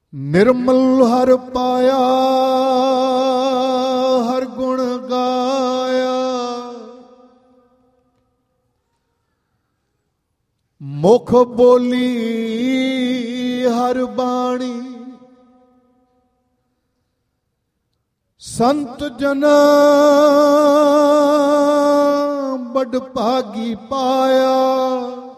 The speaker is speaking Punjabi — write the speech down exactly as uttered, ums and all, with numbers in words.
ਨਿਰਮਲ ਹਰ ਪਾਇਆ ਹਰ ਗੁਣ ਗਾਇਆ, ਮੁਖ ਬੋਲੀ ਹਰ ਬਾਣੀ, ਸੰਤ ਜਨਾ ਬੜ ਭਾਗੀ ਪਾਇਆ।